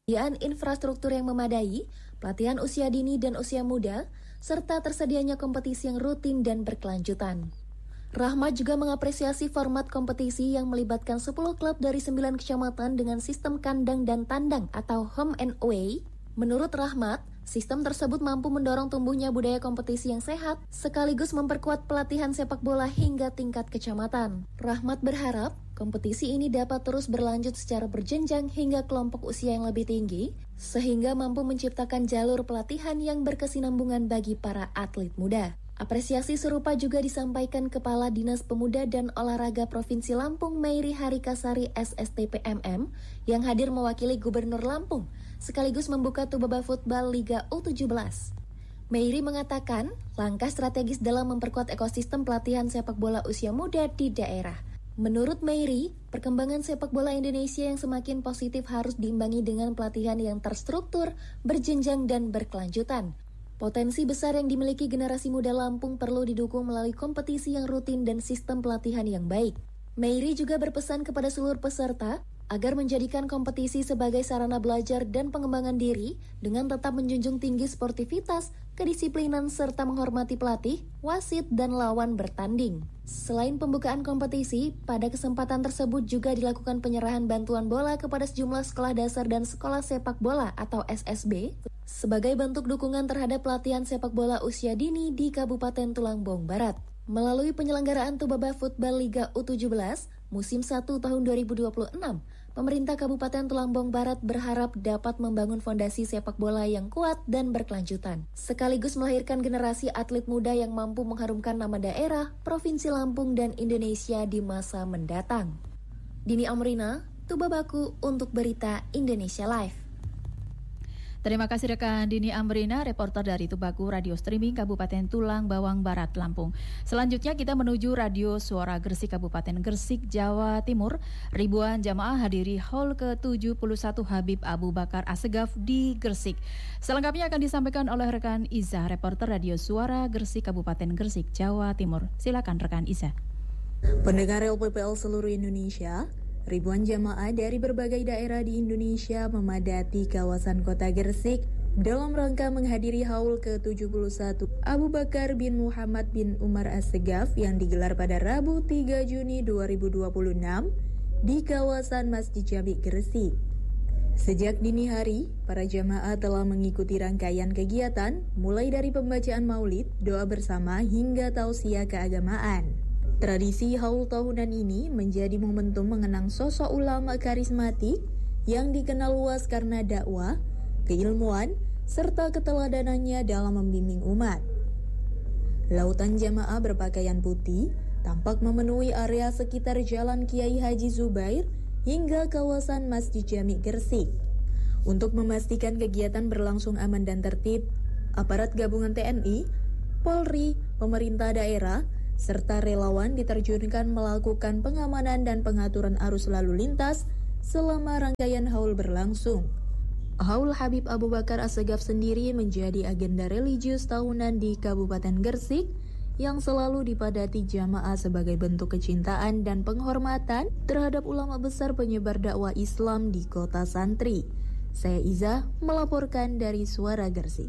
Penyediaan infrastruktur yang memadai, pelatihan usia dini dan usia muda, serta tersedianya kompetisi yang rutin dan berkelanjutan. Rahmat juga mengapresiasi format kompetisi yang melibatkan 10 klub dari 9 kecamatan dengan sistem kandang dan tandang atau home and away. Menurut Rahmat, sistem tersebut mampu mendorong tumbuhnya budaya kompetisi yang sehat, sekaligus memperkuat pelatihan sepak bola hingga tingkat kecamatan. Rahmat berharap kompetisi ini dapat terus berlanjut secara berjenjang hingga kelompok usia yang lebih tinggi, sehingga mampu menciptakan jalur pelatihan yang berkesinambungan bagi para atlet muda. Apresiasi serupa juga disampaikan Kepala Dinas Pemuda dan Olahraga Provinsi Lampung, Mayri Harikasari SSTPMM, yang hadir mewakili Gubernur Lampung, sekaligus membuka Tubaba Football Liga U17. Mayri mengatakan, langkah strategis dalam memperkuat ekosistem pelatihan sepak bola usia muda di daerah. Menurut Mayri, perkembangan sepak bola Indonesia yang semakin positif harus diimbangi dengan pelatihan yang terstruktur, berjenjang, dan berkelanjutan. Potensi besar yang dimiliki generasi muda Lampung perlu didukung melalui kompetisi yang rutin dan sistem pelatihan yang baik. Mayri juga berpesan kepada seluruh peserta agar menjadikan kompetisi sebagai sarana belajar dan pengembangan diri dengan tetap menjunjung tinggi sportivitas, kedisiplinan, serta menghormati pelatih, wasit, dan lawan bertanding. Selain pembukaan kompetisi, pada kesempatan tersebut juga dilakukan penyerahan bantuan bola kepada sejumlah sekolah dasar dan sekolah sepak bola atau SSB sebagai bentuk dukungan terhadap pelatihan sepak bola usia dini di Kabupaten Tulangbong Barat. Melalui penyelenggaraan Tubaba Football Liga U17 musim 1 tahun 2026, pemerintah Kabupaten Tulangbong Barat berharap dapat membangun fondasi sepak bola yang kuat dan berkelanjutan, sekaligus melahirkan generasi atlet muda yang mampu mengharumkan nama daerah, Provinsi Lampung, dan Indonesia di masa mendatang. Dini Amrina, Tubabaku untuk Berita Indonesia Live. Terima kasih rekan Dini Amrina, reporter dari Tubaku Radio Streaming Kabupaten Tulang Bawang Barat, Lampung. Selanjutnya kita menuju Radio Suara Gresik Kabupaten Gresik, Jawa Timur. Ribuan jamaah hadiri Haul ke-71 Habib Abu Bakar Assegaf di Gresik. Selengkapnya akan disampaikan oleh rekan Iza, reporter Radio Suara Gresik Kabupaten Gresik, Jawa Timur. Silakan rekan Iza. Pendengar LPPL seluruh Indonesia, ribuan jamaah dari berbagai daerah di Indonesia memadati kawasan kota Gresik dalam rangka menghadiri haul ke-71 Abu Bakar bin Muhammad bin Umar Assegaf yang digelar pada Rabu 3 Juni 2026 di kawasan Masjid Jami Gresik. Sejak dini hari, para jamaah telah mengikuti rangkaian kegiatan mulai dari pembacaan maulid, doa bersama hingga tausiah keagamaan. Tradisi haul tahunan ini menjadi momentum mengenang sosok ulama karismatik yang dikenal luas karena dakwah, keilmuan, serta keteladanannya dalam membimbing umat. Lautan jamaah berpakaian putih tampak memenuhi area sekitar Jalan Kiai Haji Zubair hingga kawasan Masjid Jami Gresik. Untuk memastikan kegiatan berlangsung aman dan tertib, aparat gabungan TNI, Polri, pemerintah daerah, serta relawan diterjunkan melakukan pengamanan dan pengaturan arus lalu lintas selama rangkaian haul berlangsung. Haul Habib Abu Bakar Assegaf sendiri menjadi agenda religius tahunan di Kabupaten Gresik yang selalu dipadati jamaah sebagai bentuk kecintaan dan penghormatan terhadap ulama besar penyebar dakwah Islam di kota santri. Saya Iza melaporkan dari Suara Gresik.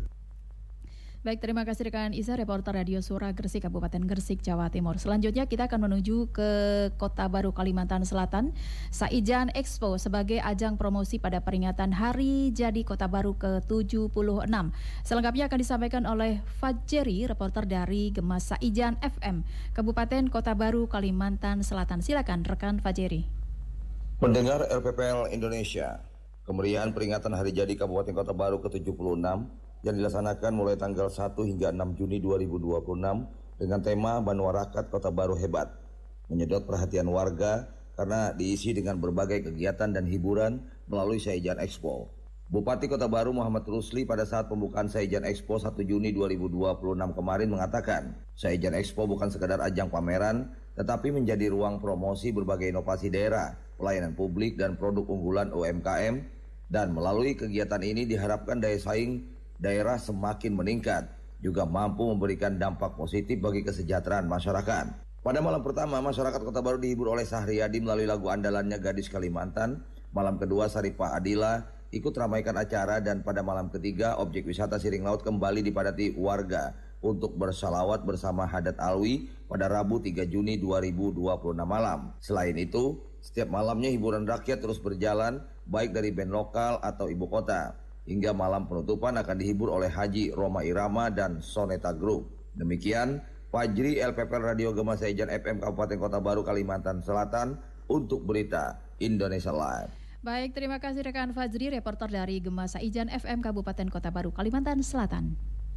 Baik, terima kasih rekan Isa, reporter Radio Suara Gresik, Kabupaten Gresik, Jawa Timur. Selanjutnya kita akan menuju ke Kota Baru, Kalimantan Selatan. Saijan Expo sebagai ajang promosi pada peringatan Hari Jadi Kota Baru ke-76. Selengkapnya akan disampaikan oleh Fajeri, reporter dari Gemas Saijan FM, Kabupaten Kota Baru, Kalimantan Selatan. Silakan rekan Fajeri. Pendengar LPPL Indonesia, kemeriahan peringatan Hari Jadi Kabupaten Kota Baru ke-76 yang dilaksanakan mulai tanggal 1 hingga 6 Juni 2026 dengan tema Banuarakat Kota Baru Hebat, menyedot perhatian warga karena diisi dengan berbagai kegiatan dan hiburan melalui Saijan Expo. Bupati Kota Baru Muhammad Rusli pada saat pembukaan Saijan Expo 1 Juni 2026 kemarin mengatakan, Saijan Expo bukan sekadar ajang pameran, tetapi menjadi ruang promosi berbagai inovasi daerah, pelayanan publik dan produk unggulan UMKM, dan melalui kegiatan ini diharapkan daya saing daerah semakin meningkat, juga mampu memberikan dampak positif bagi kesejahteraan masyarakat. Pada malam pertama, masyarakat Kota Baru dihibur oleh Sahriyadi melalui lagu andalannya Gadis Kalimantan. Malam kedua, Saripah Adila ikut ramaikan acara dan pada malam ketiga objek wisata Siring Laut kembali dipadati warga untuk bersalawat bersama Hadat Alwi pada Rabu 3 Juni 2026 malam. Selain itu, setiap malamnya hiburan rakyat terus berjalan baik dari band lokal atau ibu kota. Hingga malam penutupan akan dihibur oleh Haji Roma Irama dan Soneta Group. Demikian Fajri LPPL Radio Gema Saijan FM Kabupaten Kota Baru Kalimantan Selatan untuk berita Indonesia Live. Baik, terima kasih rekan Fajri, reporter dari Gema Saijan FM Kabupaten Kota Baru Kalimantan Selatan.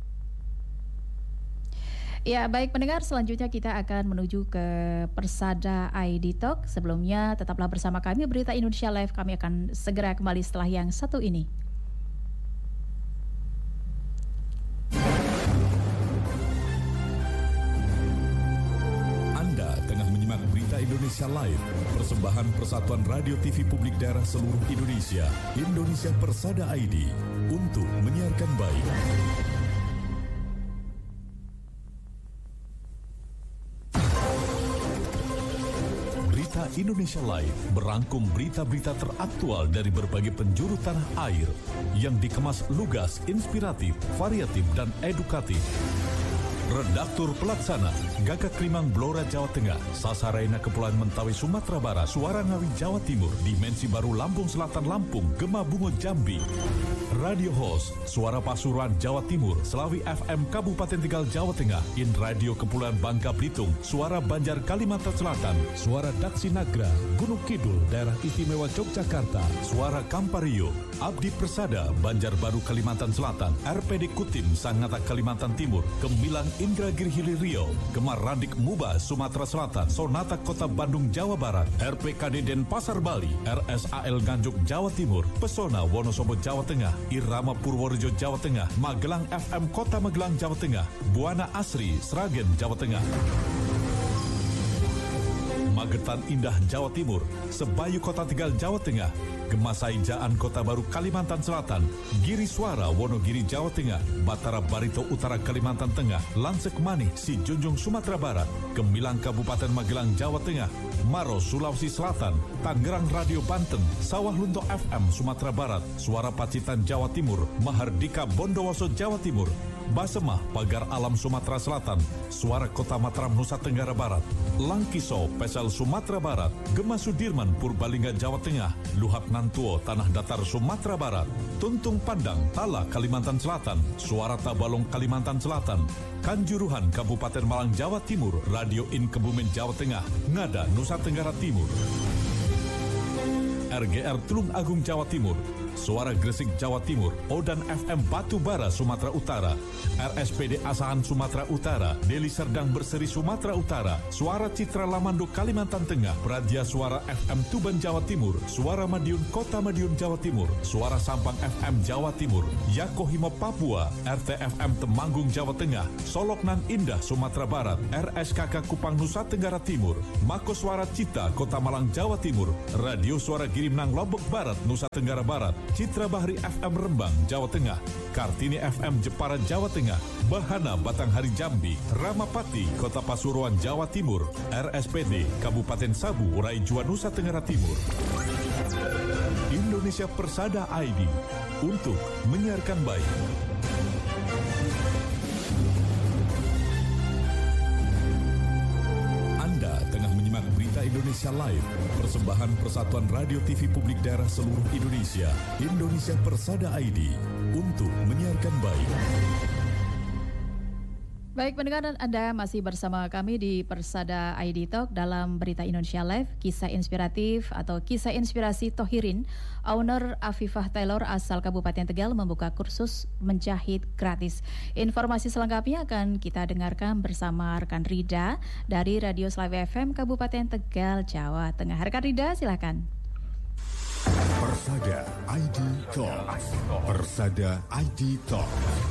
Ya, baik pendengar, selanjutnya kita akan menuju ke Persada ID Talk. Sebelumnya tetaplah bersama kami Berita Indonesia Live. Kami akan segera kembali setelah yang satu ini. Anda tengah menyimak Berita Indonesia Live, persembahan Persatuan Radio TV Publik Daerah seluruh Indonesia, Indonesia Persada ID, untuk menyiarkan baik. Berita Indonesia Live berangkum berita-berita teraktual dari berbagai penjuru tanah air yang dikemas lugas, inspiratif, variatif, dan edukatif. Redaktur Pelaksana Gagak Limang Blora Jawa Tengah, Sasaraina Kepulauan Mentawai Sumatera Barat, Suara Ngawi Jawa Timur, Dimensi Baru Lampung Selatan Lampung, Gema Bungo Jambi. Radio Host Suara Pasuruan Jawa Timur, Selawi FM Kabupaten Tegal Jawa Tengah, In Radio Kepulauan Bangka Belitung, Suara Banjar Kalimantan Selatan, Suara Daksi Nagra Gunung Kidul Daerah Istimewa Yogyakarta, Suara Kampario, Abdi Persada Banjarbaru Kalimantan Selatan, RPD Kutim Sangatta Kalimantan Timur, Gemilang Indragiri Hilir Riau, Gemar Radik Muba Sumatera Selatan, Sonata Kota Bandung Jawa Barat, RPKD Denpasar Bali, RSAL Nganjuk Jawa Timur, Pesona Wonosobo Jawa Tengah, Irama Purworejo Jawa Tengah, Magelang FM Kota Magelang Jawa Tengah, Buana Asri Sragen Jawa Tengah, Magetan Indah Jawa Timur, Sebayu Kota Tegal Jawa Tengah, Gemasaijaan Kota Baru Kalimantan Selatan, Giri Suara Wonogiri Jawa Tengah, Batara Barito Utara Kalimantan Tengah, Lansek Manih Sijunjung Sumatera Barat, Gemilang Kabupaten Magelang Jawa Tengah, Maros Sulawesi Selatan, Tangerang Radio Banten, Sawah Lunto FM Sumatera Barat, Suara Pacitan Jawa Timur, Mahardika Bondowoso Jawa Timur, Basemah Pagar Alam Sumatera Selatan, Suara Kota Mataram Nusa Tenggara Barat, Langkiso Pesel Sumatera Barat, Gema Sudirman Purbalingga Jawa Tengah, Luhak Nantuo Tanah Datar Sumatera Barat, Tuntung Pandang Tala Kalimantan Selatan, Suara Tabalong Kalimantan Selatan, Kanjuruhan Kabupaten Malang Jawa Timur, Radio In Kebumen Jawa Tengah, Ngada Nusa Tenggara Timur, RGR Tulung Agung Jawa Timur, Suara Gresik Jawa Timur, Odan FM Batu Bara Sumatera Utara, RSPD Asahan Sumatera Utara, Deli Serdang Berseri Sumatera Utara, Suara Citra Lamando Kalimantan Tengah, Praja Suara FM Tuban Jawa Timur, Suara Madiun Kota Madiun Jawa Timur, Suara Sampang FM Jawa Timur, Yakohimo Papua, RTFM Temanggung Jawa Tengah, Solok Nan Indah Sumatera Barat, RSKK Kupang Nusa Tenggara Timur, Mako Suara Cita Kota Malang Jawa Timur, Radio Suara Girimnang Lombok Barat Nusa Tenggara Barat, Citra Bahri FM Rembang Jawa Tengah, Kartini FM Jepara Jawa Tengah, Bahana Batanghari Jambi, Ramapati Kota Pasuruan Jawa Timur, RSPD Kabupaten Sabu Raijua Nusa Tenggara Timur. Indonesia Persada ID untuk menyiarkan baik. Anda tengah menyimak Berita Indonesia Live, persembahan Persatuan Radio TV Publik Daerah seluruh Indonesia, Indonesia Persada ID, untuk menyiarkan baik. Baik pendengar, Anda masih bersama kami di Persada ID Talk dalam Berita Indonesia Live, kisah inspiratif atau kisah inspirasi Tohirin, owner Afifah Tailor asal Kabupaten Tegal membuka kursus menjahit gratis. Informasi selengkapnya akan kita dengarkan bersama rekan Rida dari Radio Slawi FM Kabupaten Tegal, Jawa Tengah. Rekan Rida, silakan. Persada ID Talk. Persada ID Talk.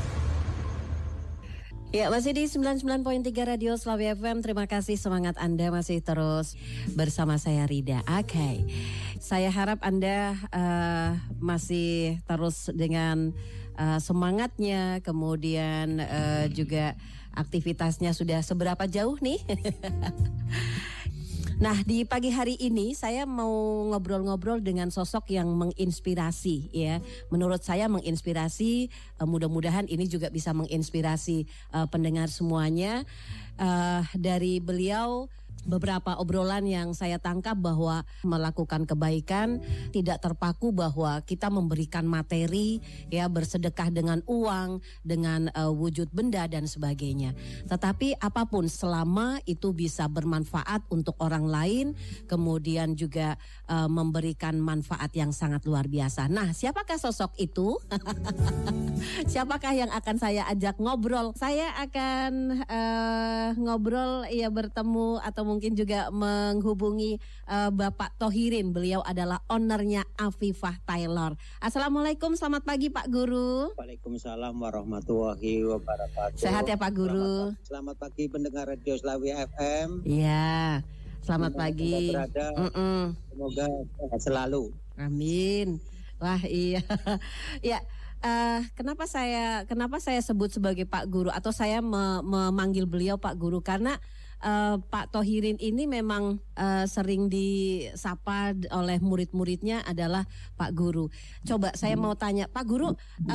Ya, masih di 99.3 Radio Slawi FM. Terima kasih, semangat Anda masih terus bersama saya Rida. Oke. Saya harap Anda masih terus dengan semangatnya, kemudian juga aktivitasnya sudah seberapa jauh nih? Nah, di pagi hari ini saya mau ngobrol-ngobrol dengan sosok yang menginspirasi ya. Menurut saya menginspirasi, mudah-mudahan ini juga bisa menginspirasi pendengar semuanya. Dari beliau beberapa obrolan yang saya tangkap bahwa melakukan kebaikan tidak terpaku bahwa kita memberikan materi ya, bersedekah dengan uang, dengan wujud benda dan sebagainya. Tetapi apapun selama itu bisa bermanfaat untuk orang lain, kemudian juga memberikan manfaat yang sangat luar biasa. Nah, siapakah sosok itu? Siapakah yang akan saya ajak ngobrol? Saya akan ngobrol ya, bertemu atau mungkin juga menghubungi Bapak Thohirin. Beliau adalah ownernya Afifah Tailor. Assalamualaikum, selamat pagi Pak Guru. Waalaikumsalam warahmatullahi wabarakatuh. Sehat ya Pak Guru? Selamat pagi pendengar Radio Slawi FM. Iya, selamat pagi. Berada, semoga sehat selalu. Amin. Wah iya. Ya. Kenapa saya sebut sebagai Pak Guru atau saya memanggil beliau Pak Guru, karena Pak Thohirin ini memang sering disapa oleh murid-muridnya adalah Pak Guru. Coba saya mau tanya Pak Guru,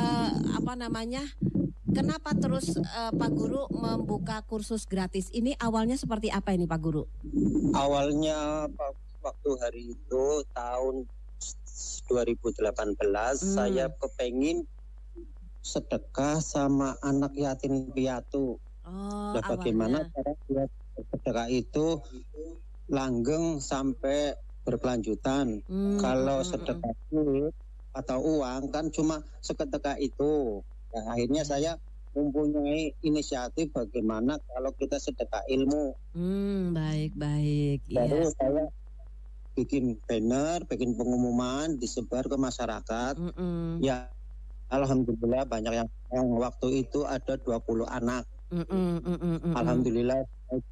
kenapa terus Pak Guru membuka kursus gratis ini? Awalnya seperti apa ini Pak Guru? Awalnya waktu hari itu tahun 2018 saya kepengen sedekah sama anak yatim piatu. Nah, bagaimana cara buat sedekah itu langgeng sampai berkelanjutan. Kalau sedekah duit atau uang kan cuma seketika itu. Nah, akhirnya saya mempunyai inisiatif bagaimana kalau kita sedekah ilmu. Baik. Baru saya bikin banner, bikin pengumuman, disebar ke masyarakat. Ya, alhamdulillah banyak yang waktu itu ada 20 anak. Alhamdulillah.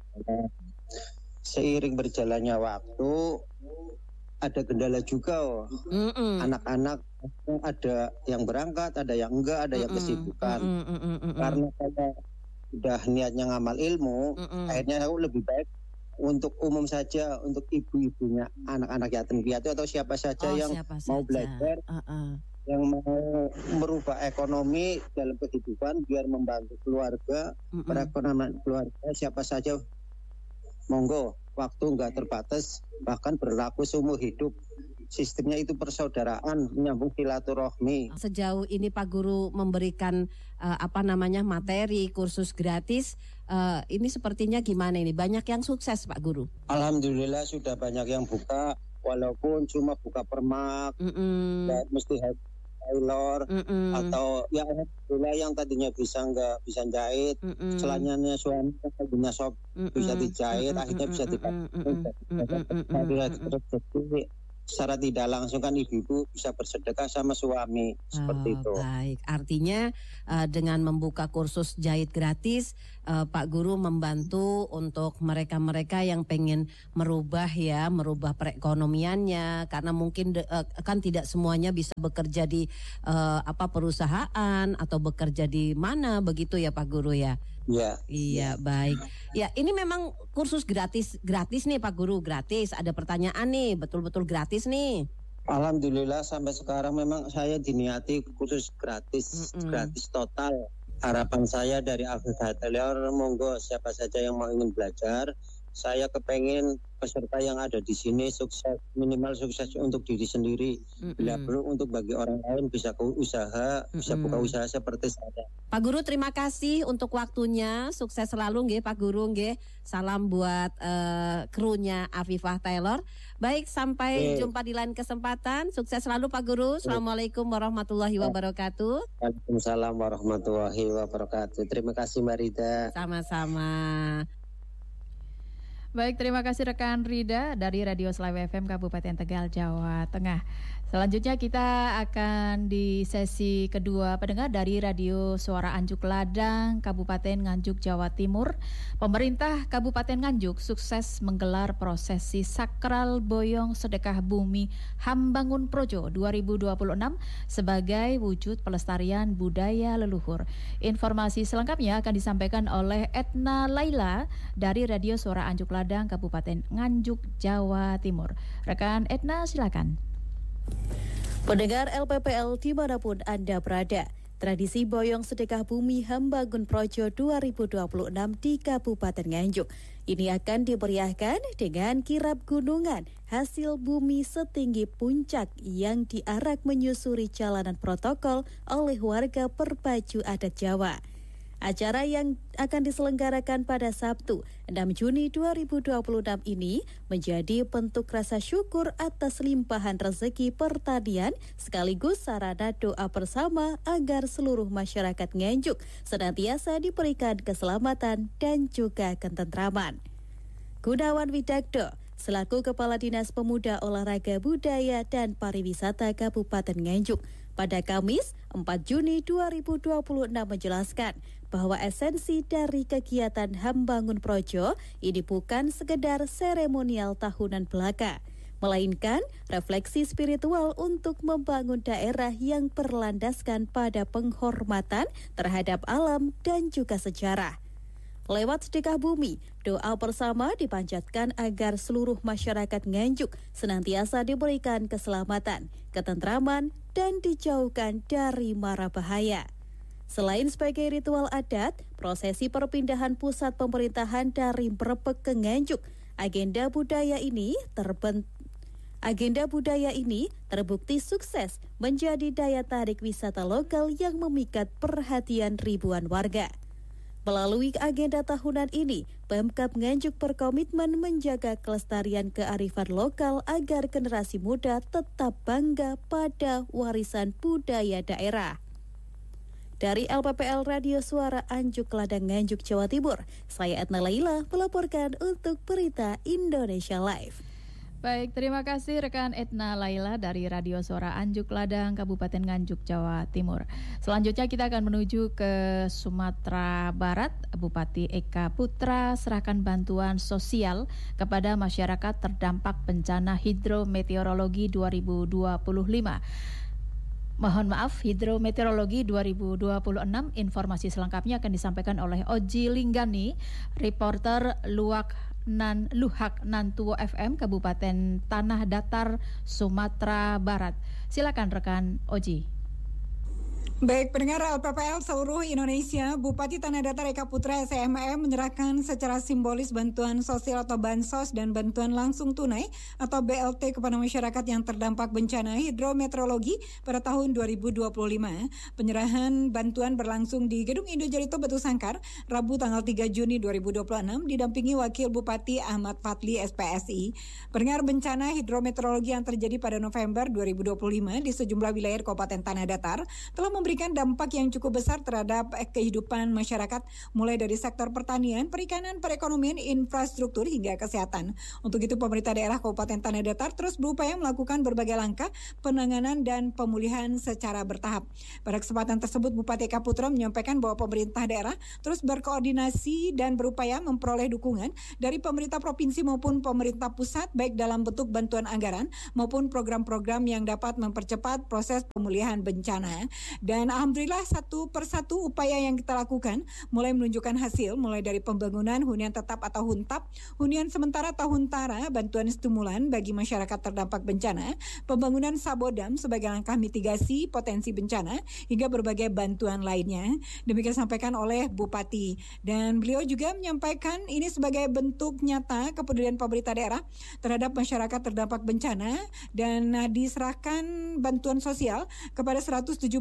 Seiring berjalannya waktu ada kendala juga. Anak-anak ada yang berangkat, ada yang enggak, ada yang kesibukan. Karena saya sudah niatnya ngamal ilmu, akhirnya aku lebih baik untuk umum saja, untuk ibu-ibunya anak-anak yatim piatu atau siapa saja yang mau belajar, yang mau merubah ekonomi dalam kehidupan biar membantu keluarga, perekonomian keluarga, siapa saja monggo, waktu nggak terbatas, bahkan berlaku seumur hidup. Sistemnya itu persaudaraan, menyambung silaturahmi. Sejauh ini Pak Guru memberikan materi kursus gratis, ini sepertinya gimana ini? Banyak yang sukses Pak Guru? Alhamdulillah sudah banyak yang buka, walaupun cuma buka permak, mesti tailor, atau ya alhamdulillah yang tadinya nggak bisa jahit, selanjutnya suami punya shop bisa dijahit, akhirnya bisa dipakai. Secara tidak langsung kan ibu-ibu bisa bersedekah sama suami, seperti itu. Baik, artinya dengan membuka kursus jahit gratis, Pak Guru membantu untuk mereka-mereka yang pengen merubah perekonomiannya, karena mungkin kan tidak semuanya bisa bekerja di perusahaan atau bekerja di mana, begitu ya Pak Guru ya. Ya. Iya, baik. Ya, ini memang kursus gratis nih Pak Guru, gratis. Ada pertanyaan nih, betul-betul gratis nih. Alhamdulillah sampai sekarang memang saya diniati khusus gratis, gratis total. Harapan saya dari Afifah Tailor, monggo siapa saja yang mau ingin belajar, saya kepengen peserta yang ada di sini sukses, minimal sukses untuk diri sendiri. Bila perlu untuk bagi orang lain bisa usaha, bisa buka usaha seperti saya. Pak Guru, terima kasih untuk waktunya. Sukses selalu nggih Pak Guru nggih. Salam buat krunya Afifah Tailor. Baik, sampai jumpa di lain kesempatan. Sukses selalu Pak Guru. Assalamualaikum warahmatullahi wabarakatuh. Waalaikumsalam warahmatullahi wabarakatuh. Terima kasih Mbak Rida. Sama-sama. Baik, terima kasih rekan Rida dari Radio Slawi FM Kabupaten Tegal, Jawa Tengah. Selanjutnya kita akan di sesi kedua pendengar dari Radio Suara Anjuk Ladang, Kabupaten Nganjuk, Jawa Timur. Pemerintah Kabupaten Nganjuk sukses menggelar prosesi sakral Boyong Sedekah Bumi Hambangun Projo 2026 sebagai wujud pelestarian budaya leluhur. Informasi selengkapnya akan disampaikan oleh Etna Laila dari Radio Suara Anjuk Ladang, Kabupaten Nganjuk, Jawa Timur. Rekan Etna, silakan. Pendengar LPPL dimanapun Anda berada, tradisi Boyong Sedekah Bumi Hambangun Projo 2026 di Kabupaten Nganjuk ini akan dimeriahkan dengan kirap gunungan hasil bumi setinggi puncak yang diarak menyusuri jalanan protokol oleh warga berbaju adat Jawa. Acara yang akan diselenggarakan pada Sabtu 6 Juni 2026 ini menjadi bentuk rasa syukur atas limpahan rezeki pertanian sekaligus sarana doa bersama agar seluruh masyarakat Nganjuk senantiasa diberikan keselamatan dan juga ketentraman. Gunawan Widakdo selaku Kepala Dinas Pemuda Olahraga Budaya dan Pariwisata Kabupaten Nganjuk pada Kamis 4 Juni 2026 menjelaskan bahwa esensi dari kegiatan Hambangun Projo ini bukan sekedar seremonial tahunan belaka, melainkan refleksi spiritual untuk membangun daerah yang berlandaskan pada penghormatan terhadap alam dan juga sejarah. Lewat sedekah bumi, doa bersama dipanjatkan agar seluruh masyarakat Nganjuk senantiasa diberikan keselamatan, ketentraman, dan dijauhkan dari mara bahaya. Selain sebagai ritual adat, prosesi perpindahan pusat pemerintahan dari Brebek ke Nganjuk, agenda budaya ini terbukti sukses menjadi daya tarik wisata lokal yang memikat perhatian ribuan warga. Melalui agenda tahunan ini, Pemkab Nganjuk berkomitmen menjaga kelestarian kearifan lokal agar generasi muda tetap bangga pada warisan budaya daerah. Dari LPPL Radio Suara Anjuk Ladang Nganjuk, Jawa Timur, saya Etna Laila melaporkan untuk Berita Indonesia Live. Baik, terima kasih rekan Etna Laila dari Radio Suara Anjuk Ladang, Kabupaten Nganjuk, Jawa Timur. Selanjutnya kita akan menuju ke Sumatera Barat. Bupati Eka Putra serahkan bantuan sosial kepada masyarakat terdampak bencana hidrometeorologi 2025. Mohon maaf, hidrometeorologi 2026. Informasi selengkapnya akan disampaikan oleh Oji Linggani, reporter Luhak Nantuo FM, Kabupaten Tanah Datar, Sumatera Barat. Silakan rekan Oji. Baik, pendengar LPPL seluruh Indonesia, Bupati Tanah Datar Eka Putra SMM menyerahkan secara simbolis bantuan sosial atau bansos dan bantuan langsung tunai atau BLT kepada masyarakat yang terdampak bencana hidrometeorologi pada tahun 2025. Penyerahan bantuan berlangsung di Gedung Indo Jarito Batu Sangkar, Rabu tanggal 3 Juni 2026, didampingi Wakil Bupati Ahmad Fadli SPSI. Pendengar, bencana hidrometeorologi yang terjadi pada November 2025 di sejumlah wilayah Kabupaten Tanah Datar telah memberikan dampak yang cukup besar terhadap kehidupan masyarakat, mulai dari sektor pertanian, perikanan, perekonomian, infrastruktur, hingga kesehatan. Untuk itu, pemerintah daerah Kabupaten Tanah Datar terus berupaya melakukan berbagai langkah penanganan dan pemulihan secara bertahap. Pada kesempatan tersebut, Bupati Eka Putra menyampaikan bahwa pemerintah daerah terus berkoordinasi dan berupaya memperoleh dukungan dari pemerintah provinsi maupun pemerintah pusat, baik dalam bentuk bantuan anggaran maupun program-program yang dapat mempercepat proses pemulihan bencana. Dan alhamdulillah satu persatu upaya yang kita lakukan mulai menunjukkan hasil, mulai dari pembangunan hunian tetap atau HUNTAP, hunian sementara atau HUNTARA, bantuan stimulan bagi masyarakat terdampak bencana, pembangunan Sabodam sebagai langkah mitigasi potensi bencana, hingga berbagai bantuan lainnya. Demikian disampaikan oleh Bupati. Dan beliau juga menyampaikan ini sebagai bentuk nyata kepedulian pemerintah daerah terhadap masyarakat terdampak bencana, dan diserahkan bantuan sosial kepada 175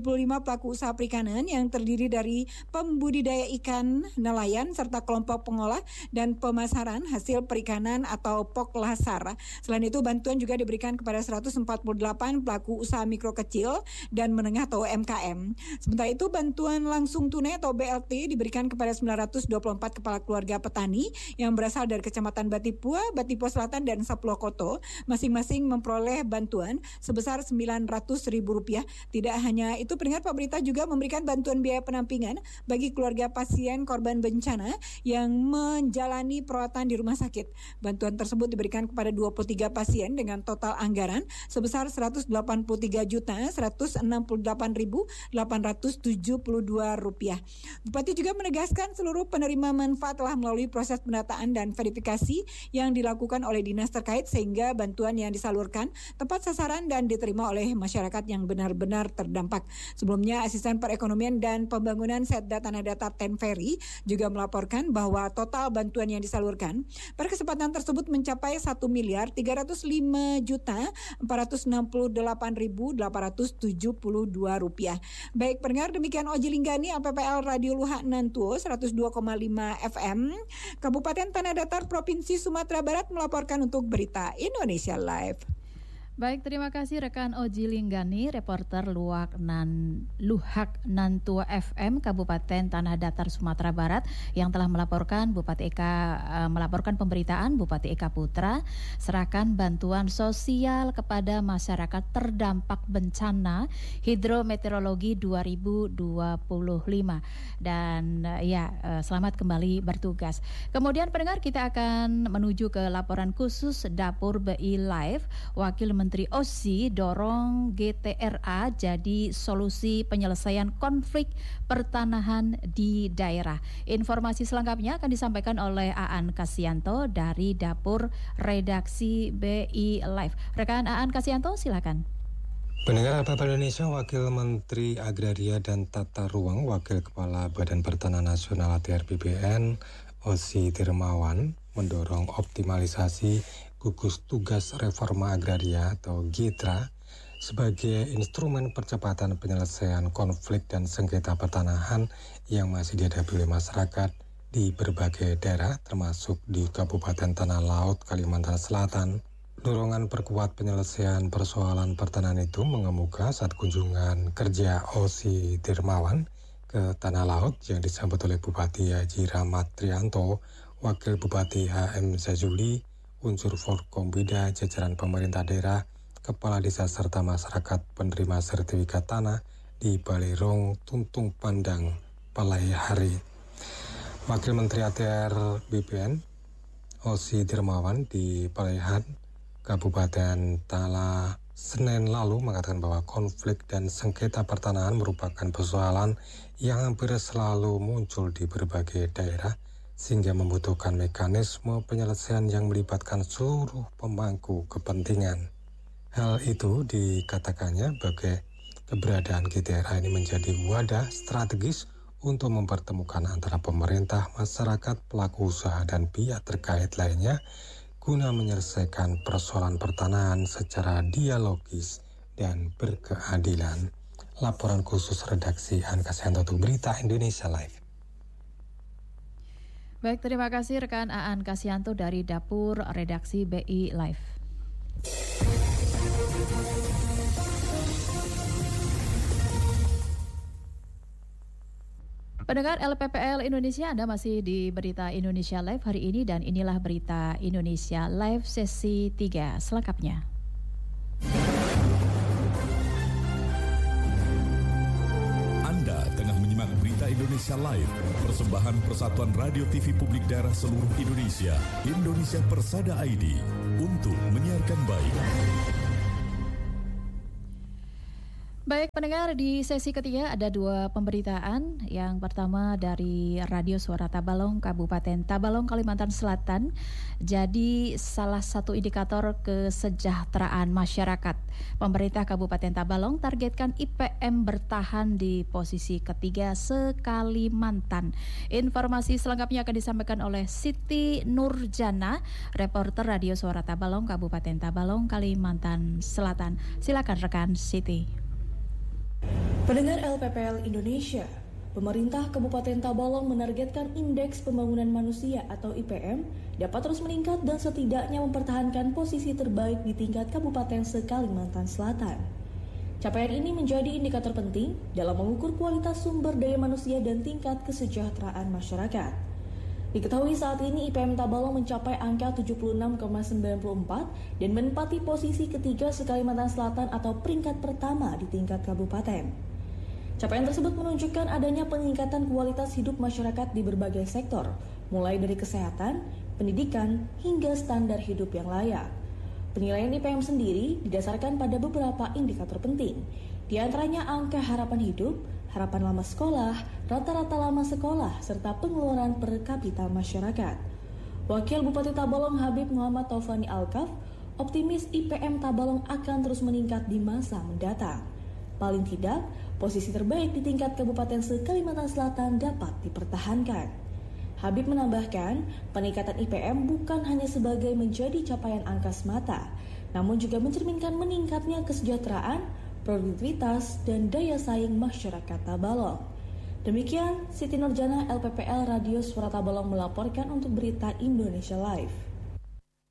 pelaku usaha perikanan yang terdiri dari pembudidaya ikan, nelayan, serta kelompok pengolah dan pemasaran hasil perikanan atau POKLASAR. Selain itu, bantuan juga diberikan kepada 148 pelaku usaha mikro kecil dan menengah atau UMKM. Sementara itu, bantuan langsung tunai atau BLT diberikan kepada 924 kepala keluarga petani yang berasal dari Kecamatan Batipua, Batipo Selatan, dan Saplokoto, masing-masing memperoleh bantuan sebesar Rp900.000. Tidak hanya itu, pendengar, pemerintah juga memberikan bantuan biaya penampingan bagi keluarga pasien korban bencana yang menjalani perawatan di rumah sakit. Bantuan tersebut diberikan kepada 23 pasien dengan total anggaran sebesar Rp183.168.872. Bupati juga menegaskan seluruh penerima manfaat telah melalui proses pendataan dan verifikasi yang dilakukan oleh dinas terkait sehingga bantuan yang disalurkan tepat sasaran dan diterima oleh masyarakat yang benar-benar terdampak. Sebelumnya, Asisten Perekonomian dan Pembangunan Setda Tanah Datar Tenferry juga melaporkan bahwa total bantuan yang disalurkan pada kesempatan tersebut mencapai Rp1.358.872. Baik pendengar, demikian Oji Linggani, APPL Radio Luhak Nantuo 102,5 FM, Kabupaten Tanah Datar, Provinsi Sumatera Barat melaporkan untuk Berita Indonesia Live. Baik, terima kasih rekan Oji Linggani, reporter Luhak Nantuo FM, Kabupaten Tanah Datar, Sumatera Barat, yang telah melaporkan melaporkan pemberitaan Bupati Eka Putra serahkan bantuan sosial kepada masyarakat terdampak bencana hidrometeorologi 2025. Dan selamat kembali bertugas. Kemudian pendengar, kita akan menuju ke laporan khusus Dapur BI Live. Wakil Menteri OSI dorong GTRA jadi solusi penyelesaian konflik pertanahan di daerah. Informasi selengkapnya akan disampaikan oleh Aan Kasianto dari Dapur Redaksi BI Live. Rekan Aan Kasianto, silakan. Pendengar RPP Indonesia, Wakil Menteri Agraria dan Tata Ruang, Wakil Kepala Badan Pertanahan Nasional ATR BPN, Osi Dirmawan, mendorong optimalisasi gugus tugas reforma agraria atau GITRA sebagai instrumen percepatan penyelesaian konflik dan sengketa pertanahan yang masih dihadapi oleh masyarakat di berbagai daerah termasuk di Kabupaten Tanah Laut, Kalimantan Selatan. Dorongan perkuat penyelesaian persoalan pertanahan itu mengemuka saat kunjungan kerja Osi Dirmawan ke Tanah Laut yang disambut oleh Bupati Haji Rahmat Trianto, Wakil Bupati HM Zazuli, unsur Forkombida, jajaran pemerintah daerah, kepala desa serta masyarakat penerima sertifikat tanah di Balirong, Tuntung Pandang, Palai Hari. Wakil Menteri ATR BPN, Osi Dirmawan di Palaihat, Kabupaten Tala, Senin lalu mengatakan bahwa konflik dan sengketa pertanahan merupakan persoalan yang hampir selalu muncul di berbagai daerah, sehingga membutuhkan mekanisme penyelesaian yang melibatkan seluruh pemangku kepentingan. Hal itu dikatakannya sebagai keberadaan GTRA ini menjadi wadah strategis untuk mempertemukan antara pemerintah, masyarakat, pelaku usaha, dan pihak terkait lainnya guna menyelesaikan persoalan pertanahan secara dialogis dan berkeadilan. Laporan khusus redaksi Aan Kasianto untuk Berita Indonesia Live. Baik, terima kasih rekan Aan Kasianto dari Dapur Redaksi BI Live. Pendengar LPPL Indonesia, Anda masih di Berita Indonesia Live hari ini dan inilah Berita Indonesia Live sesi 3 selengkapnya. Berita Indonesia Live, persembahan Persatuan Radio TV Publik Daerah Seluruh Indonesia, Indonesia Persada ID, untuk menyiarkan baik. Baik pendengar, di sesi ketiga ada 2 pemberitaan. Yang pertama dari Radio Suara Tabalong, Kabupaten Tabalong, Kalimantan Selatan. Jadi salah satu indikator kesejahteraan masyarakat. Pemerintah Kabupaten Tabalong targetkan IPM bertahan di posisi ketiga se-Kalimantan. Informasi selengkapnya akan disampaikan oleh Siti Nurjana, reporter Radio Suara Tabalong, Kabupaten Tabalong, Kalimantan Selatan. Silakan rekan Siti. Pendengar LPPL Indonesia, pemerintah Kabupaten Tabalong menargetkan Indeks Pembangunan Manusia atau IPM dapat terus meningkat dan setidaknya mempertahankan posisi terbaik di tingkat kabupaten se-Kalimantan Selatan. Capaian ini menjadi indikator penting dalam mengukur kualitas sumber daya manusia dan tingkat kesejahteraan masyarakat. Diketahui saat ini IPM Tabalong mencapai angka 76,94 dan menempati posisi ketiga se-Kalimantan Selatan atau peringkat pertama di tingkat kabupaten. Capaian tersebut menunjukkan adanya peningkatan kualitas hidup masyarakat di berbagai sektor, mulai dari kesehatan, pendidikan, hingga standar hidup yang layak. Penilaian IPM sendiri didasarkan pada beberapa indikator penting, di antaranya angka harapan hidup, harapan lama sekolah, rata-rata lama sekolah, serta pengeluaran per kapita masyarakat. Wakil Bupati Tabalong Habib Muhammad Taufani Alkaf optimis IPM Tabalong akan terus meningkat di masa mendatang. Paling tidak, posisi terbaik di tingkat Kabupaten se-Kalimantan Selatan dapat dipertahankan. Habib menambahkan, peningkatan IPM bukan hanya sebagai menjadi capaian angka semata, namun juga mencerminkan meningkatnya kesejahteraan, produktivitas, dan daya saing masyarakat Tabalong. Demikian, Siti Nurjana LPPL Radio Suara Tabalong melaporkan untuk Berita Indonesia Live.